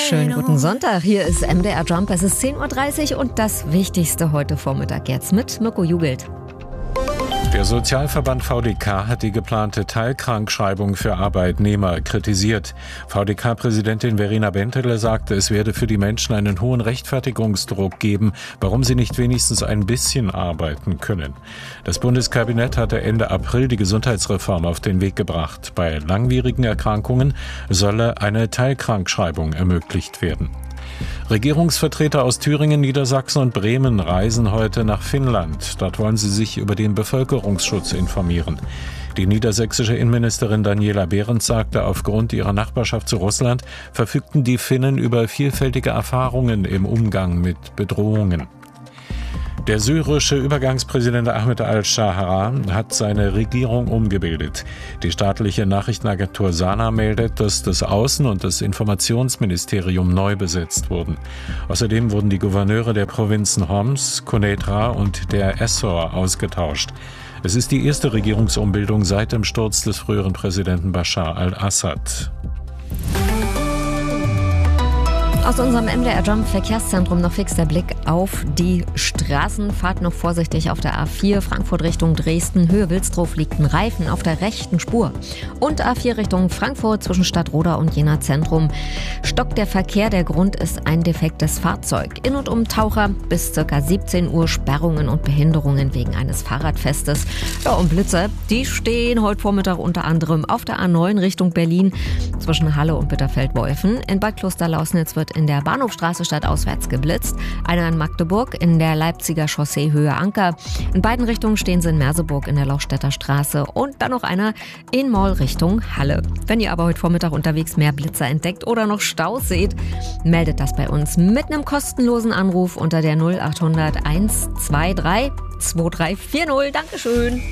Schönen guten Sonntag. Hier ist MDR Jump. Es ist 10.30 Uhr und das Wichtigste heute Vormittag jetzt mit Mirko Jugelt. Der Sozialverband VDK hat die geplante Teilkrankschreibung für Arbeitnehmer kritisiert. VDK-Präsidentin Verena Bentele sagte, es werde für die Menschen einen hohen Rechtfertigungsdruck geben, warum sie nicht wenigstens ein bisschen arbeiten können. Das Bundeskabinett hatte Ende April die Gesundheitsreform auf den Weg gebracht. Bei langwierigen Erkrankungen solle eine Teilkrankschreibung ermöglicht werden. Regierungsvertreter aus Thüringen, Niedersachsen und Bremen reisen heute nach Finnland. Dort wollen sie sich über den Bevölkerungsschutz informieren. Die niedersächsische Innenministerin Daniela Behrens sagte, aufgrund ihrer Nachbarschaft zu Russland verfügten die Finnen über vielfältige Erfahrungen im Umgang mit Bedrohungen. Der syrische Übergangspräsident Ahmed al-Shara hat seine Regierung umgebildet. Die staatliche Nachrichtenagentur Sana meldet, dass das Außen- und das Informationsministerium neu besetzt wurden. Außerdem wurden die Gouverneure der Provinzen Homs, Quneitra und der Essor ausgetauscht. Es ist die erste Regierungsumbildung seit dem Sturz des früheren Präsidenten Bashar al-Assad. Aus unserem MDR Jump Verkehrszentrum noch fix der Blick auf die Straßen. Fahrt noch vorsichtig auf der A4 Frankfurt Richtung Dresden. Höhe Wilsdruf liegt ein Reifen auf der rechten Spur. Und A4 Richtung Frankfurt zwischen Stadtroda und Jena Zentrum. Stockt der Verkehr, der Grund ist ein defektes Fahrzeug. In und um Taucher bis ca. 17 Uhr Sperrungen und Behinderungen wegen eines Fahrradfestes. Ja, und Blitzer, die stehen heute Vormittag unter anderem auf der A9 Richtung Berlin zwischen Halle und Bitterfeld-Wolfen. In Bad Klosterlausnitz wird in der Bahnhofstraße stadtauswärts geblitzt. Einer in Magdeburg in der Leipziger Chaussee Höhe Anker. In beiden Richtungen stehen sie in Merseburg in der Lochstädter Straße. Und dann noch einer in Moll Richtung Halle. Wenn ihr aber heute Vormittag unterwegs mehr Blitzer entdeckt oder noch Staus seht, meldet das bei uns mit einem kostenlosen Anruf unter der 0800 123 2340. Dankeschön.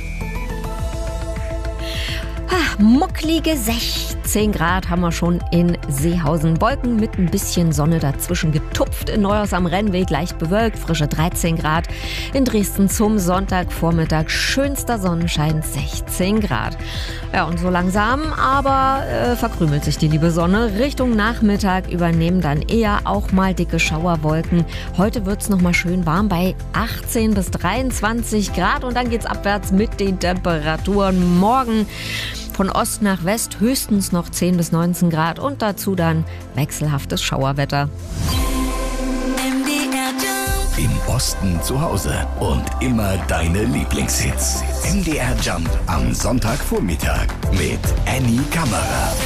Mucklige 16 Grad haben wir schon in Seehausen. Wolken mit ein bisschen Sonne dazwischen getupft. In Neuhaus am Rennweg leicht bewölkt, frische 13 Grad. In Dresden zum Sonntagvormittag schönster Sonnenschein 16 Grad. Ja, und so langsam, aber verkrümelt sich die liebe Sonne. Richtung Nachmittag übernehmen dann eher auch mal dicke Schauerwolken. Heute wird es nochmal schön warm bei 18 bis 23 Grad. Und dann geht's abwärts mit den Temperaturen morgen. Von Ost nach West höchstens noch 10 bis 19 Grad und dazu dann wechselhaftes Schauerwetter. Im Osten zu Hause und immer deine Lieblingshits. MDR Jump am Sonntagvormittag mit Annie Kammerer.